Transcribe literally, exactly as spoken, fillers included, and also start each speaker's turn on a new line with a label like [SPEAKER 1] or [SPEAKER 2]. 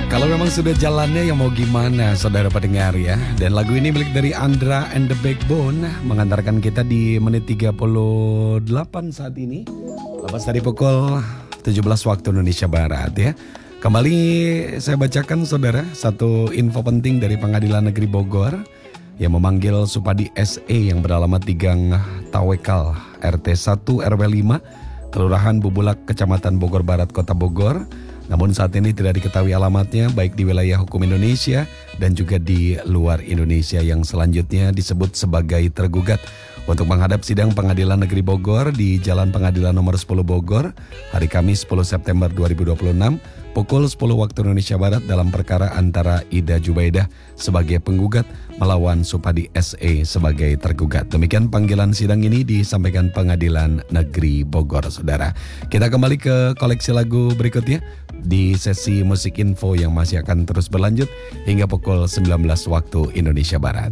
[SPEAKER 1] Kalau memang sudah jalannya ya mau gimana saudara pendengar ya. Dan lagu ini milik dari Andra and the Backbone mengantarkan kita di menit tiga puluh delapan saat ini. Lepas dari pukul tujuh belas waktu Indonesia Barat ya. Kembali saya bacakan saudara satu info penting dari Pengadilan Negeri Bogor yang memanggil Supadi S E yang beralamat di Gang Tawekal R T satu R W lima Kelurahan Bubulak Kecamatan Bogor Barat Kota Bogor. Namun saat ini tidak diketahui alamatnya baik di wilayah hukum Indonesia dan juga di luar Indonesia yang selanjutnya disebut sebagai tergugat untuk menghadap sidang Pengadilan Negeri Bogor di Jalan Pengadilan Nomor sepuluh Bogor hari Kamis sepuluh September dua ribu dua puluh enam pukul sepuluh waktu Indonesia Barat dalam perkara antara Ida Jubaidah sebagai penggugat melawan Supadi S E sebagai tergugat. Demikian panggilan sidang ini disampaikan Pengadilan Negeri Bogor, saudara. Kita kembali ke koleksi lagu berikutnya di sesi musik info yang masih akan terus berlanjut hingga pukul sembilan belas waktu Indonesia Barat.